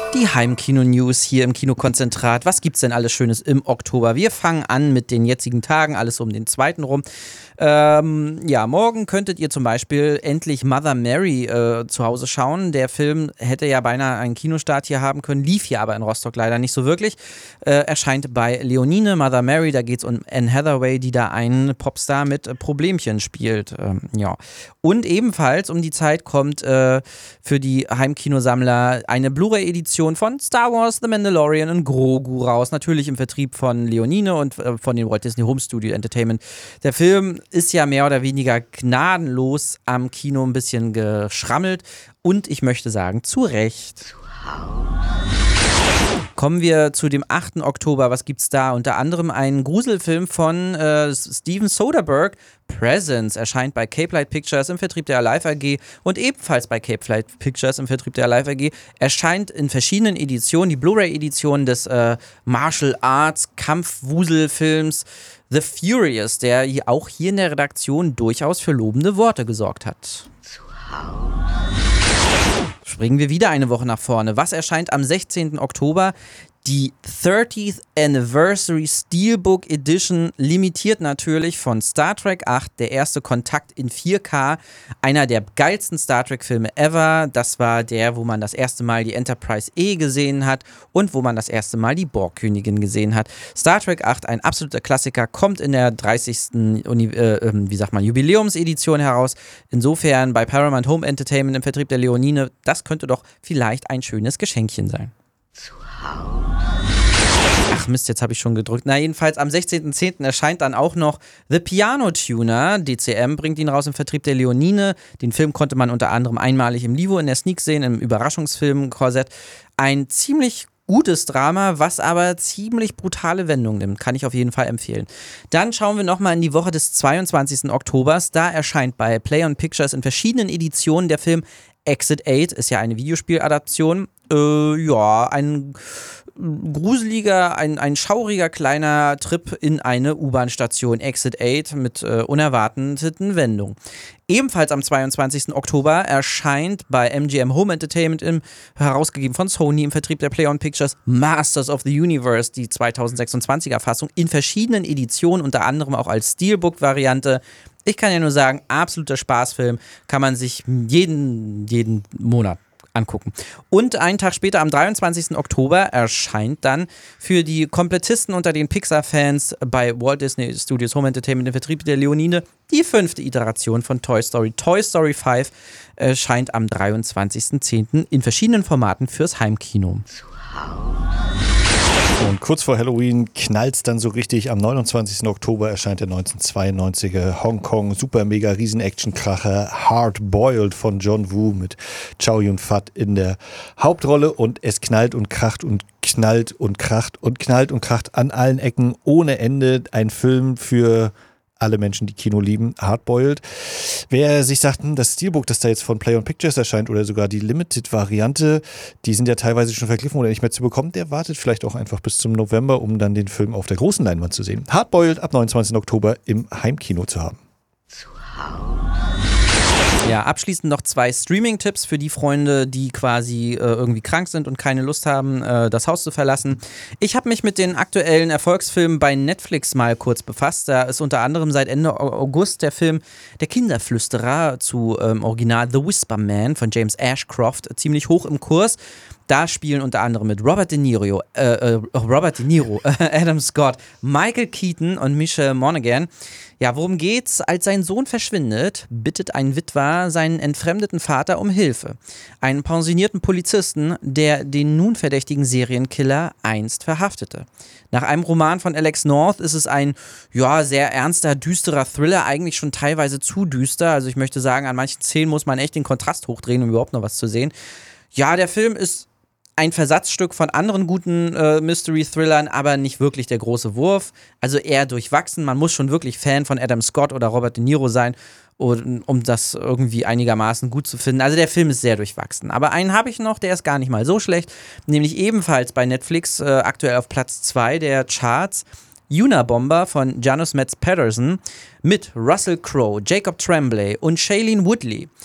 Die Heimkino-News hier im Kinokonzentrat. Was gibt's denn alles Schönes im Oktober? Wir fangen an mit den jetzigen Tagen, alles um den 2. rum. Morgen könntet ihr zum Beispiel endlich Mother Mary zu Hause schauen. Der Film hätte ja beinahe einen Kinostart hier haben können, lief hier aber in Rostock leider nicht so wirklich. Erscheint bei Leonine. Mother Mary, da geht's um Anne Hathaway, die da einen Popstar mit Problemchen spielt. Und ebenfalls um die Zeit kommt für die Heimkinosammler eine Blu-ray-Edition von Star Wars, The Mandalorian und Grogu raus. Natürlich im Vertrieb von Leonine und von den Walt Disney Home Studio Entertainment. Der Film ist ja mehr oder weniger gnadenlos am Kino ein bisschen geschrammelt und ich möchte sagen, zu Recht. Kommen wir zu dem 8. Oktober. Was gibt's da? Unter anderem einen Gruselfilm von Steven Soderbergh. Presence erscheint bei Cape Light Pictures im Vertrieb der Alive AG und ebenfalls bei Cape Light Pictures im Vertrieb der Alive AG. Erscheint in verschiedenen Editionen. Die Blu-ray-Edition des Martial Arts Kampfwuselfilms The Furious, der auch hier in der Redaktion durchaus für lobende Worte gesorgt hat. Springen wir wieder eine Woche nach vorne. Was erscheint am 16. Oktober? Die 30th Anniversary Steelbook Edition, limitiert natürlich von Star Trek 8, der erste Kontakt in 4K, einer der geilsten Star Trek Filme ever. Das war der, wo man das erste Mal die Enterprise E gesehen hat und wo man das erste Mal die Borg-Königin gesehen hat. Star Trek 8, ein absoluter Klassiker, kommt in der 30. Jubiläumsedition heraus. Insofern bei Paramount Home Entertainment im Vertrieb der Leonine, das könnte doch vielleicht ein schönes Geschenkchen sein. Ach Mist, jetzt habe ich schon gedrückt. Na jedenfalls am 16.10. erscheint dann auch noch The Piano Tuner. DCM bringt ihn raus im Vertrieb der Leonine. Den Film konnte man unter anderem einmalig im Livo in der Sneak sehen, im Überraschungsfilm-Korsett. Ein ziemlich gutes Drama, was aber ziemlich brutale Wendungen nimmt. Kann ich auf jeden Fall empfehlen. Dann schauen wir nochmal in die Woche des 22. Oktobers. Da erscheint bei Play On Pictures in verschiedenen Editionen der Film Exit 8. Ist ja eine Videospieladaption. Ein gruseliger, ein schauriger kleiner Trip in eine U-Bahn-Station, Exit 8, mit unerwarteten Wendungen. Ebenfalls am 22. Oktober erscheint bei MGM Home Entertainment, herausgegeben von Sony im Vertrieb der Play On Pictures, Masters of the Universe, die 2026er Fassung, in verschiedenen Editionen, unter anderem auch als Steelbook-Variante. Ich kann ja nur sagen, absoluter Spaßfilm, kann man sich jeden Monat angucken. Und einen Tag später, am 23. Oktober, erscheint dann für die Komplettisten unter den Pixar-Fans bei Walt Disney Studios Home Entertainment im Vertrieb der Leonine die 5. Iteration von Toy Story. Toy Story 5 erscheint am 23.10. in verschiedenen Formaten fürs Heimkino. Und kurz vor Halloween knallt's dann so richtig. Am 29. Oktober erscheint der 1992er Hongkong super mega Riesen-Action-Kracher Hard Boiled von John Woo mit Chow Yun-Fat in der Hauptrolle. Und es knallt und kracht und knallt und kracht und knallt und kracht an allen Ecken ohne Ende. Ein Film für alle Menschen, die Kino lieben, Hardboiled. Wer sich sagt, das Steelbook, das da jetzt von Play On Pictures erscheint oder sogar die Limited-Variante, die sind ja teilweise schon vergriffen oder nicht mehr zu bekommen, der wartet vielleicht auch einfach bis zum November, um dann den Film auf der großen Leinwand zu sehen. Hardboiled ab 29. Oktober im Heimkino zu haben. Ja, abschließend noch 2 Streaming-Tipps für die Freunde, die quasi irgendwie krank sind und keine Lust haben, das Haus zu verlassen. Ich habe mich mit den aktuellen Erfolgsfilmen bei Netflix mal kurz befasst. Da ist unter anderem seit Ende August der Film Der Kinderflüsterer zu Original The Whisper Man von James Ashcroft ziemlich hoch im Kurs. Da spielen unter anderem mit Robert De Niro, Adam Scott, Michael Keaton und Michelle Monaghan. Ja, worum geht's? Als sein Sohn verschwindet, bittet ein Witwer seinen entfremdeten Vater um Hilfe. Einen pensionierten Polizisten, der den nun verdächtigen Serienkiller einst verhaftete. Nach einem Roman von Alex North ist es ein, sehr ernster, düsterer Thriller, eigentlich schon teilweise zu düster. Also ich möchte sagen, an manchen Szenen muss man echt den Kontrast hochdrehen, um überhaupt noch was zu sehen. Ja, der Film ist ein Versatzstück von anderen guten Mystery-Thrillern, aber nicht wirklich der große Wurf. Also eher durchwachsen. Man muss schon wirklich Fan von Adam Scott oder Robert De Niro sein, um das irgendwie einigermaßen gut zu finden. Also der Film ist sehr durchwachsen. Aber einen habe ich noch, der ist gar nicht mal so schlecht. Nämlich ebenfalls bei Netflix, aktuell auf Platz 2 der Charts. Unabomber von Janos Metz Patterson mit Russell Crowe, Jacob Tremblay und Shailene Woodley.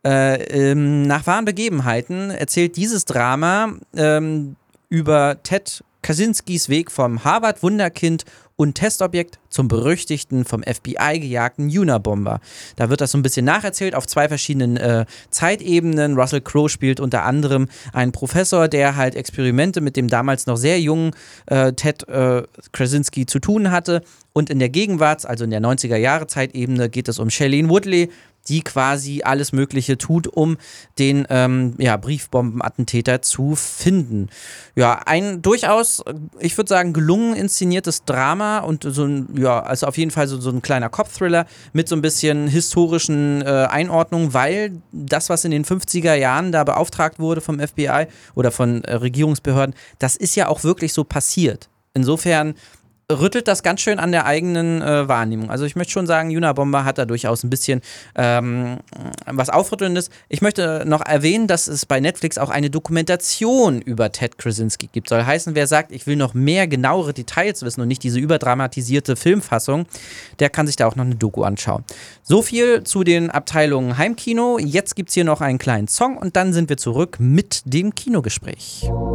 Nach wahren Begebenheiten erzählt dieses Drama über Ted Kaczynskis Weg vom Harvard-Wunderkind und Testobjekt zum berüchtigten, vom FBI gejagten Unabomber. Da wird das so ein bisschen nacherzählt auf 2 verschiedenen Zeitebenen. Russell Crowe spielt unter anderem einen Professor, der halt Experimente mit dem damals noch sehr jungen Ted Kaczynski zu tun hatte. Und in der Gegenwart, also in der 90er-Jahre-Zeitebene, geht es um Shailene Woodley, die quasi alles Mögliche tut, um den Briefbombenattentäter zu finden. Ja, ein durchaus, ich würde sagen, gelungen inszeniertes Drama und so ein, also auf jeden Fall so ein kleiner Cop-Thriller mit so ein bisschen historischen Einordnungen, weil das, was in den 50er Jahren da beauftragt wurde vom FBI oder von Regierungsbehörden, das ist ja auch wirklich so passiert. Insofern rüttelt das ganz schön an der eigenen Wahrnehmung. Also ich möchte schon sagen, Unabomber hat da durchaus ein bisschen was Aufrüttelndes. Ich möchte noch erwähnen, dass es bei Netflix auch eine Dokumentation über Ted Kaczynski gibt. Soll heißen, wer sagt, ich will noch mehr genauere Details wissen und nicht diese überdramatisierte Filmfassung, der kann sich da auch noch eine Doku anschauen. So viel zu den Abteilungen Heimkino. Jetzt gibt es hier noch einen kleinen Song und dann sind wir zurück mit dem Kinogespräch.